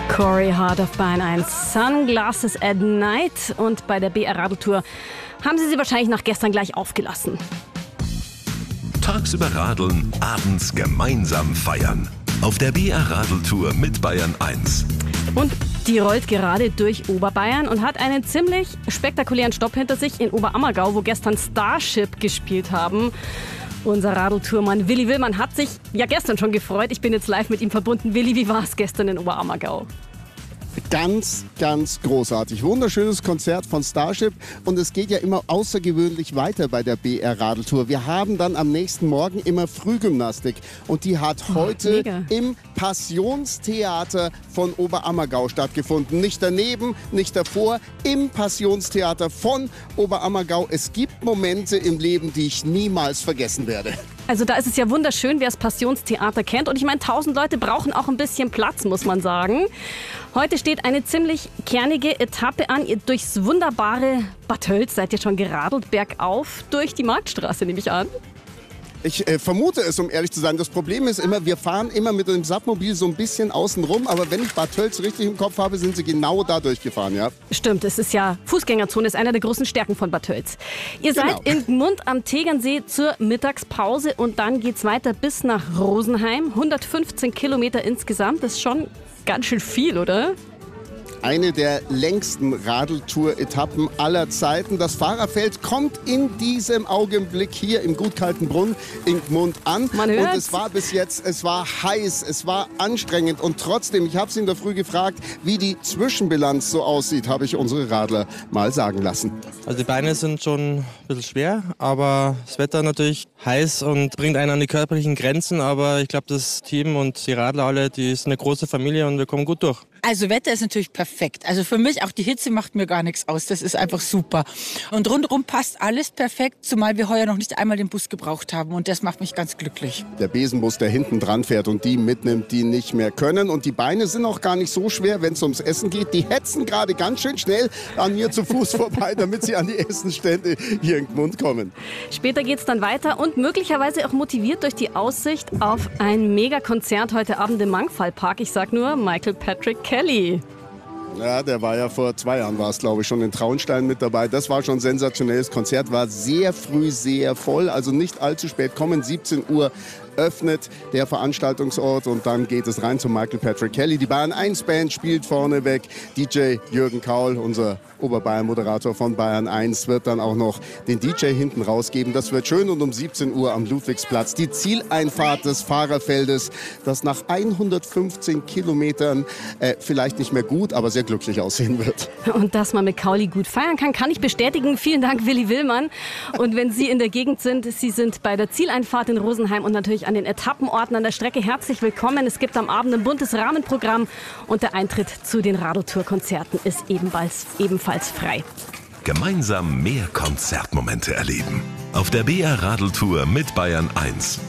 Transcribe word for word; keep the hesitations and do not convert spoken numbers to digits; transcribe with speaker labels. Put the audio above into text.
Speaker 1: Corey Hart auf Bayern eins. Sunglasses at Night. Und bei der B R-Radeltour haben sie sie wahrscheinlich nach gestern gleich aufgelassen.
Speaker 2: Tagsüber radeln, abends gemeinsam feiern. Auf der B R-Radeltour mit Bayern eins.
Speaker 1: Und die rollt gerade durch Oberbayern und hat einen ziemlich spektakulären Stopp hinter sich in Oberammergau, wo gestern Starship gespielt haben. Unser Radeltourmann Willi Willmann hat sich ja gestern schon gefreut. Ich bin jetzt live mit ihm verbunden. Willi, wie war es gestern in Oberammergau?
Speaker 3: Ganz, ganz großartig. Wunderschönes Konzert von Starship und es geht ja immer außergewöhnlich weiter bei der B R-Radeltour. Wir haben dann am nächsten Morgen immer Frühgymnastik und die hat heute oh, im Passionstheater von Oberammergau stattgefunden. Nicht daneben, nicht davor, im Passionstheater von Oberammergau. Es gibt Momente im Leben, die ich niemals vergessen werde.
Speaker 1: Also da ist es ja wunderschön, wer das Passionstheater kennt. Und ich meine, tausend Leute brauchen auch ein bisschen Platz, muss man sagen. Heute steht eine ziemlich kernige Etappe an. Ihr durchs wunderbare Bad Tölz seid ihr schon geradelt, bergauf durch die Marktstraße, nehme ich an.
Speaker 3: Ich äh, vermute es, um ehrlich zu sein. Das Problem ist immer, wir fahren immer mit dem Sattmobil so ein bisschen außen rum. Aber wenn ich Bad Tölz richtig im Kopf habe, sind sie genau da durchgefahren, ja?
Speaker 1: Stimmt, es ist ja, Fußgängerzone ist einer der großen Stärken von Bad Tölz. Ihr
Speaker 3: Genau.
Speaker 1: seid in Gmund am Tegernsee zur Mittagspause und dann geht's weiter bis nach Rosenheim. hundertfünfzehn Kilometer insgesamt, das ist schon ganz schön viel, oder?
Speaker 3: Eine der längsten Radeltour-Etappen aller Zeiten. Das Fahrerfeld kommt in diesem Augenblick hier im Gutkaltenbrunn in Gmund an.
Speaker 1: Man hört's.
Speaker 3: Und es war bis jetzt, es war heiß, es war anstrengend. Und trotzdem, ich habe Sie in der Früh gefragt, wie die Zwischenbilanz so aussieht, habe ich unsere Radler mal sagen lassen.
Speaker 4: Also die Beine sind schon ein bisschen schwer, aber das Wetter natürlich heiß und bringt einen an die körperlichen Grenzen. Aber ich glaube, das Team und die Radler alle, die ist eine große Familie und wir kommen gut durch.
Speaker 5: Also Wetter ist natürlich perfekt. Also für mich, auch die Hitze macht mir gar nichts aus. Das ist einfach super. Und rundherum passt alles perfekt, zumal wir heuer noch nicht einmal den Bus gebraucht haben. Und das macht mich ganz glücklich.
Speaker 3: Der Besenbus, der hinten dran fährt und die mitnimmt, die nicht mehr können. Und die Beine sind auch gar nicht so schwer, wenn es ums Essen geht. Die hetzen gerade ganz schön schnell an mir zu Fuß vorbei, damit sie an die Essenstände hier in Gmund kommen.
Speaker 1: Später geht's dann weiter und möglicherweise auch motiviert durch die Aussicht auf ein Megakonzert heute Abend im Mangfallpark. Ich sag nur Michael Patrick Kelly.
Speaker 3: Ja, der war ja vor zwei Jahren, war es glaube ich, schon in Traunstein mit dabei. Das war schon ein sensationelles Konzert, war sehr früh, sehr voll, also nicht allzu spät kommen. siebzehn Uhr öffnet der Veranstaltungsort und dann geht es rein zu Michael Patrick Kelly. Die Bayern eins Band spielt vorneweg. D J Jürgen Kaul, unser Oberbayern-Moderator von Bayern eins, wird dann auch noch den D J hinten rausgeben. Das wird schön und um siebzehn Uhr am Ludwigsplatz die Zieleinfahrt des Fahrerfeldes, das nach hundertfünfzehn Kilometern äh, vielleicht nicht mehr gut, aber sehr glücklich aussehen wird.
Speaker 1: Und dass man mit Kauli gut feiern kann, kann ich bestätigen. Vielen Dank, Willi Willmann. Und wenn Sie in der Gegend sind, Sie sind bei der Zieleinfahrt in Rosenheim und natürlich an den Etappenorten an der Strecke, herzlich willkommen. Es gibt am Abend ein buntes Rahmenprogramm und der Eintritt zu den Radeltour-Konzerten ist ebenfalls, ebenfalls frei.
Speaker 2: Gemeinsam mehr Konzertmomente erleben. Auf der B R-Radeltour mit Bayern eins.